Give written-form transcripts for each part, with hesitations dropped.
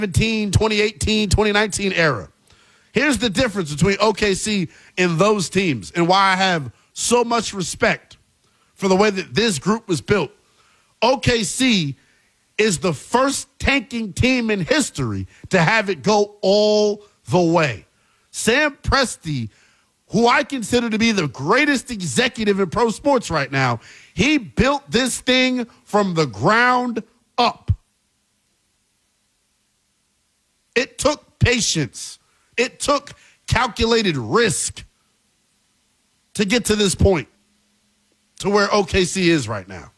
2018, 2019 era. Here's the difference between OKC and those teams and why I have so much respect for the way that this group was built. OKC is the first tanking team in history to have it go all the way. Sam Presti, who I consider to be the greatest executive in pro sports right now, he built this thing from the ground up. It took patience. It took calculated risk to get to this point, to where OKC is right now.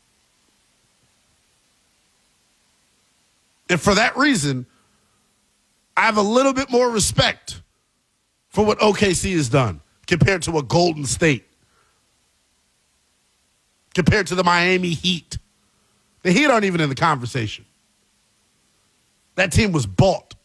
And for that reason, I have a little bit more respect for what OKC has done compared to a Golden State, compared to the Miami Heat. The Heat aren't even in the conversation. That team was bought.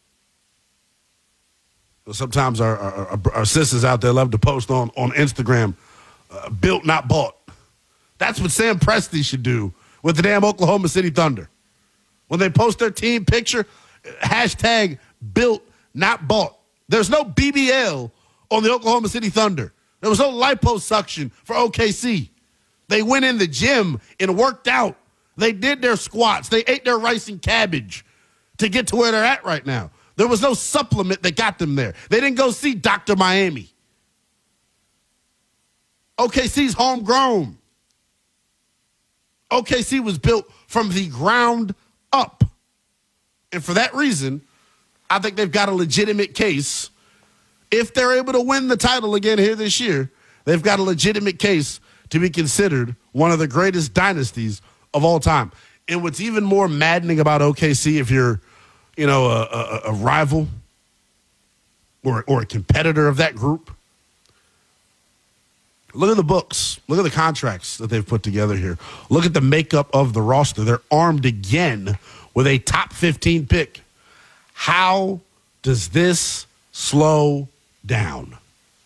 Sometimes our sisters out there love to post on Instagram, built, not bought. That's what Sam Presti should do with the damn Oklahoma City Thunder. When they post their team picture, hashtag built, not bought. There's no BBL on the Oklahoma City Thunder. There was no liposuction for OKC. They went in the gym and worked out. They did their squats. They ate their rice and cabbage to get to where they're at right now. There was no supplement that got them there. They didn't go see Dr. Miami. OKC's homegrown. OKC was built from the ground up. And for that reason, I think they've got a legitimate case. If they're able to win the title again here this year, they've got a legitimate case to be considered one of the greatest dynasties of all time. And what's even more maddening about OKC, if you're, a rival or a competitor of that group, look at the books. Look at the contracts that they've put together here. Look at the makeup of the roster. They're armed again with a top 15 pick. How does this slow down?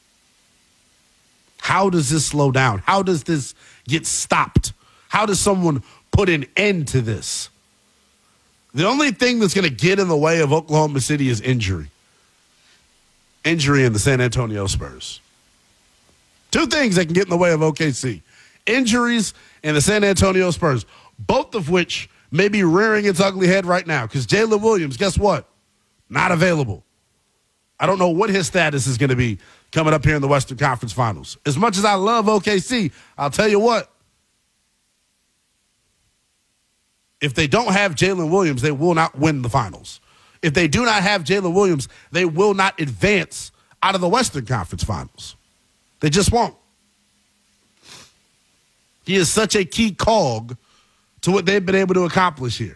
How does this slow down? How does this get stopped? How does someone put an end to this? The only thing that's going to get in the way of Oklahoma City is injury. Injury in the San Antonio Spurs. Two things that can get in the way of OKC. Injuries and the San Antonio Spurs, both of which may be rearing its ugly head right now because Jalen Williams, guess what? Not available. I don't know what his status is going to be coming up here in the Western Conference Finals. As much as I love OKC, I'll tell you what. If they don't have Jalen Williams, they will not win the finals. If they do not have Jalen Williams, they will not advance out of the Western Conference Finals. They just won't. He is such a key cog to what they've been able to accomplish here.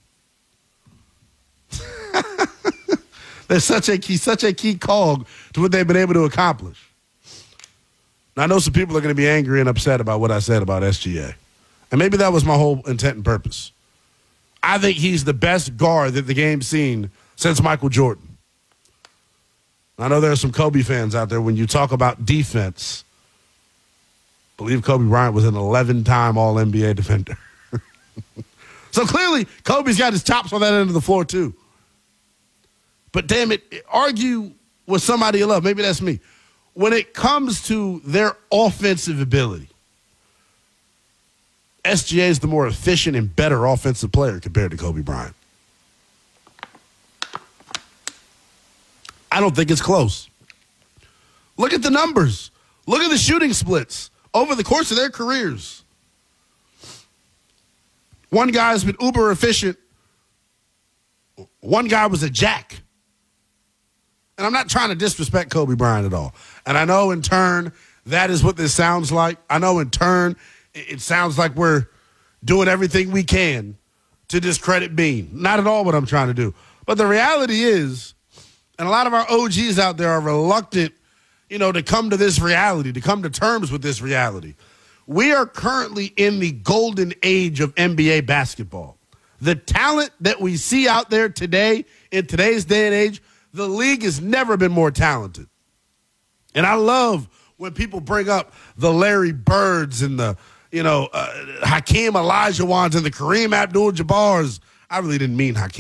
There's such a key cog to what they've been able to accomplish. Now, I know some people are going to be angry and upset about what I said about SGA. And maybe that was my whole intent and purpose. I think he's the best guard that the game's seen since Michael Jordan. I know there are some Kobe fans out there. When you talk about defense, I believe Kobe Bryant was an 11-time All-NBA defender. So clearly, Kobe's got his chops on that end of the floor too. But damn it, argue with somebody you love. Maybe that's me. When it comes to their offensive ability, SGA is the more efficient and better offensive player compared to Kobe Bryant. I don't think it's close. Look at the numbers. Look at the shooting splits over the course of their careers. One guy's been uber efficient. One guy was a jack. And I'm not trying to disrespect Kobe Bryant at all. And I know in turn that is what this sounds like. I know in turn it sounds like we're doing everything we can to discredit Bean. Not at all what I'm trying to do. But the reality is, and a lot of our OGs out there are reluctant, to come to this reality, to come to terms with this reality. We are currently in the golden age of NBA basketball. The talent that we see out there today, in today's day and age, the league has never been more talented. And I love when people bring up the Larry Birds and the, Hakeem Olajuwons and the Kareem Abdul-Jabbars. I really didn't mean Hakeem